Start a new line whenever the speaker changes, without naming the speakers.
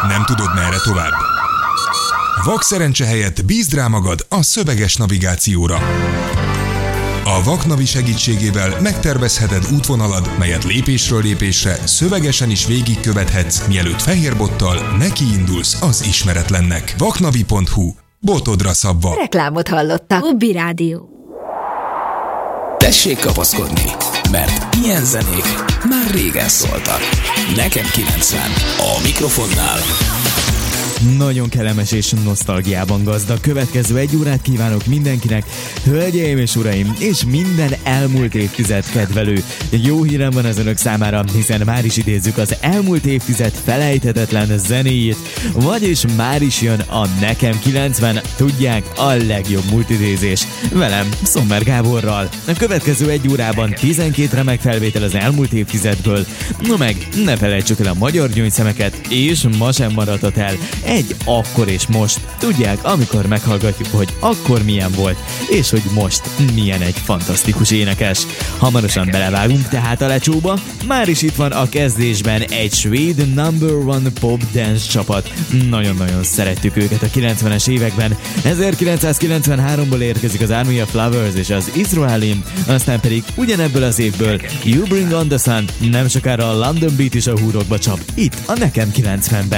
Nem tudod, merre tovább? Vak szerencse helyett bízd rá magad a szöveges navigációra. A Vaknavi segítségével megtervezheted útvonalad, melyet lépésről lépésre szövegesen is végigkövethetsz, mielőtt fehér bottal nekiindulsz az ismeretlennek. Vaknavi.hu. Botodra szabva.
Reklámot hallottak. Ubi Rádió.
Tessék kapaszkodni, mert ilyen zenék már régen szóltak. Nekem 90, a mikrofonnál.
Nagyon kellemes és nosztalgiában gazdag következő egy órát kívánok mindenkinek, hölgyeim és uraim, és minden elmúlt évtized kedvelő. Jó hírem van az önök számára, hiszen már is idézzük az elmúlt évtized felejthetetlen zenéjét, vagyis már is jön a Nekem 90, tudják, a legjobb multidézés. Velem, Sommer Gáborral. A következő egy órában 12 remek felvétel az elmúlt évtizedből, no meg ne felejtsük el a magyar gyöngyszemeket, és ma sem maradhat el egy akkor és most. Tudják, amikor meghallgatjuk, hogy akkor milyen volt, és hogy most milyen egy fantasztikus énekes. Hamarosan belevágunk tehát a lecsóba. Már is itt van a kezdésben egy svéd number one pop dance csapat. Nagyon-nagyon szerettük őket a 90-es években. 1993-ból érkezik az Army of Lovers és az Israelim, aztán pedig ugyanebből az évből You Bring on the Sun, nem sokára a London Beat is a húrokba csap. Itt a Nekem 90-ben.